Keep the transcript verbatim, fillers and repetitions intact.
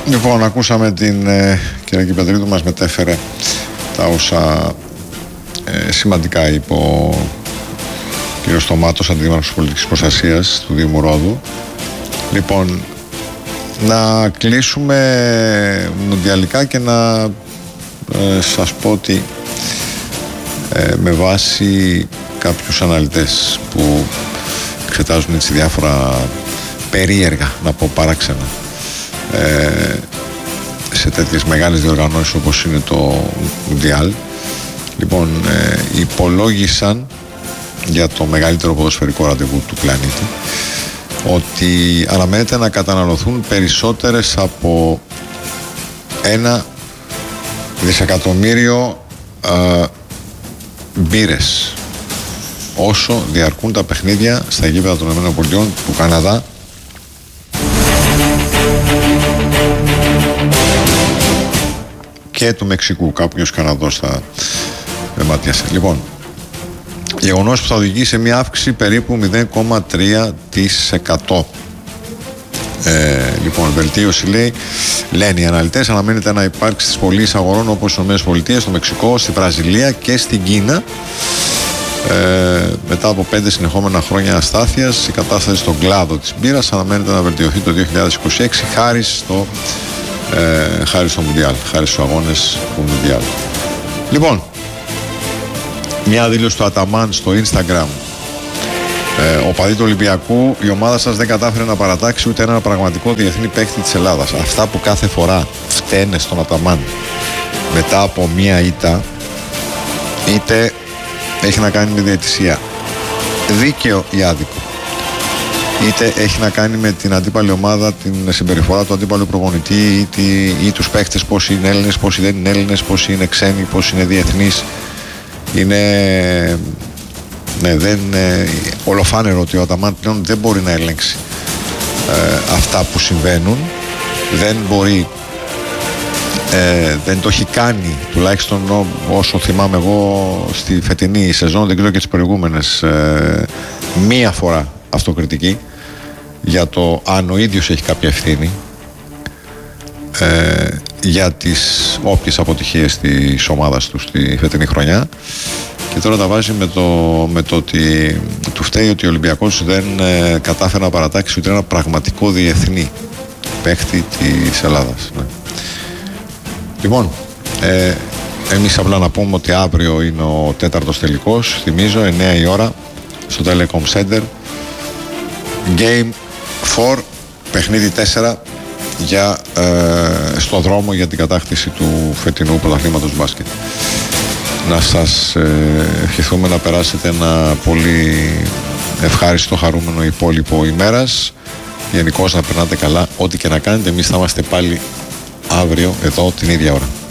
Λοιπόν, ακούσαμε την ε, κυρία Κυπεδρίδου, μας μετέφερε τα όσα ε, σημαντικά είπε ο κ. Στομάτος, αντιδήμαρχος πολιτικής προστασίας του Δήμου Ρόδου. Λοιπόν, να κλείσουμε μουντιαλικά και να ε, σας πω ότι ε, με βάση κάποιους αναλυτές που εξετάζουν έτσι διάφορα περίεργα, να πω παράξενα, ε, σε τέτοιες μεγάλες διοργανώσεις όπως είναι το Μουντιάλ, λοιπόν, ε, υπολόγισαν για το μεγαλύτερο ποδοσφαιρικό ραντεβού του πλανήτη ότι αναμένεται να καταναλωθούν περισσότερες από ένα δισεκατομμύριο ε, μπύρες όσο διαρκούν τα παιχνίδια στα γήπεδα των ΗΠΑ, του Καναδά και του Μεξικού. Κάποιος Καναδός θα με ματιάσει. Λοιπόν, γεγονός που θα οδηγήσει σε μια αύξηση περίπου μηδέν κόμμα τρία τοις εκατό. Ε, λοιπόν, βελτίωση, λέει, λένε οι αναλυτές, αναμένεται να υπάρξει στις πωλήσεις αγορών όπως στις ΗΠΑ, στο Μεξικό, στη Βραζιλία και στην Κίνα. Ε, μετά από πέντε συνεχόμενα χρόνια αστάθειας, η κατάσταση στον κλάδο της μπύρας αναμένεται να βελτιωθεί το δύο χιλιάδες είκοσι έξι χάρη στο, ε, χάρη στο Μουντιάλ, χάρη στους αγώνες του Μουντιάλ. Λοιπόν, μια δήλωση του Αταμάν στο Instagram. Ε, ο παδί του Ολυμπιακού, η ομάδα σας δεν κατάφερε να παρατάξει ούτε ένα πραγματικό διεθνή παίκτη της Ελλάδας. Αυτά που κάθε φορά φταίνε στον Αταμάν μετά από μια ήττα, είτε έχει να κάνει με διαιτησία, δίκαιο ή άδικο, είτε έχει να κάνει με την αντίπαλη ομάδα, την συμπεριφορά του αντίπαλου προπονητή ή, τη, ή τους παίκτες, πόσοι είναι Έλληνες, πόσοι δεν είναι Έλληνες, πόσοι είναι ξένοι, πόσοι είναι διεθνείς. Είναι, ναι, δεν, ε, ολοφάνερο ότι ο Αταμάν πλέον δεν μπορεί να ελέγξει ε, αυτά που συμβαίνουν. Δεν μπορεί, ε, δεν το έχει κάνει, τουλάχιστον όσο θυμάμαι εγώ στη φετινή σεζόν, δεν ξέρω και τις προηγούμενες, ε, μία φορά αυτοκριτική για το αν ο ίδιος έχει κάποια ευθύνη ε, για τις όποιες αποτυχίες της ομάδας του στη φετινή χρονιά, και τώρα τα βάζει με το, με το ότι του φταίει ότι ο Ολυμπιακός δεν ε, κατάφερε να παρατάξει ούτε ένα πραγματικό διεθνή παίκτη της Ελλάδας. Ναι. Λοιπόν, ε, εμείς απλά να πούμε ότι αύριο είναι ο τέταρτος τελικός, θυμίζω, εννιά η ώρα στο Telecom Center, Game φορ, παιχνίδι τέσσερα για, ε, στο δρόμο για την κατάκτηση του φετινού πρωταθλήματος μπάσκετ. Να σας ε, ευχηθούμε να περάσετε ένα πολύ ευχάριστο, χαρούμενο υπόλοιπο ημέρας. Γενικώς να περνάτε καλά, ό,τι και να κάνετε. Εμείς θα είμαστε πάλι αύριο εδώ την ίδια ώρα.